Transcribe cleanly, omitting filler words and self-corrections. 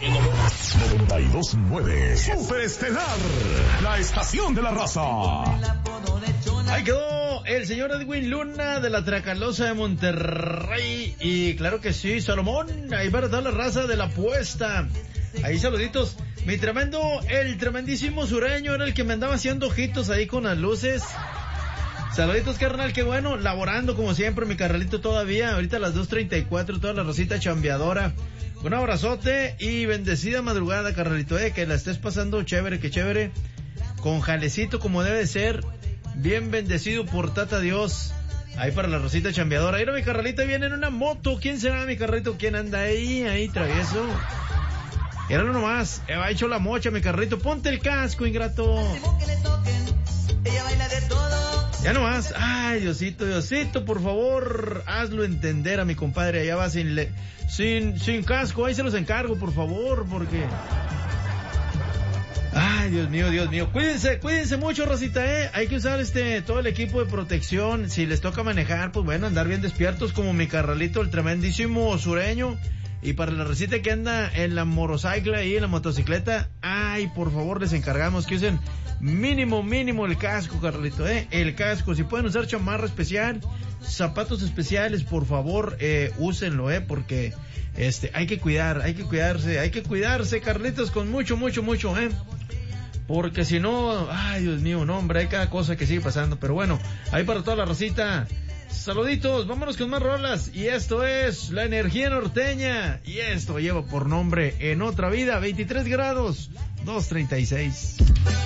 92.9 Superestelar, la estación de la raza. Ahí quedó el señor Edwin Luna de la Tracalosa de Monterrey. Y claro que sí, Salomón, ahí para toda la raza de la apuesta. Ahí saluditos. El tremendísimo sureño era el que me andaba haciendo ojitos ahí con las luces. Saluditos, carnal, qué bueno, laborando como siempre, mi carnalito todavía, ahorita a las 2:34, toda la rosita chambeadora. Un abrazote y bendecida madrugada, carnalito, que la estés pasando chévere, que chévere, con jalecito como debe de ser, bien bendecido por Tata Dios, ahí para la rosita chambeadora. Ahí mi carnalito viene en una moto, ¿quién será mi carnalito? ¿Quién anda ahí travieso? Éralo nomás, ha hecho la mocha, mi carnalito, ponte el casco, ingrato. Ella baila de todo. Ya nomás, ay, Diosito, por favor, hazlo entender a mi compadre, allá va sin casco, ahí se los encargo, por favor, porque... Ay, Dios mío, cuídense mucho, Rosita, hay que usar todo el equipo de protección, si les toca manejar, pues bueno, andar bien despiertos como mi carnalito, el tremendísimo sureño. Y para la recita que anda en la motorcycle ahí, en la motocicleta, ay, por favor, les encargamos que usen mínimo el casco, Carlito, el casco. Si pueden usar chamarra especial, zapatos especiales, por favor, úsenlo, porque hay que cuidarse, Carlitos, con mucho, porque si no, ay, Dios mío, no, hombre, hay cada cosa que sigue pasando. Pero bueno, ahí para toda la racita, saluditos, vámonos con más rolas. Y esto es La Energía Norteña, y esto lleva por nombre En Otra Vida, 23 grados, 2:36.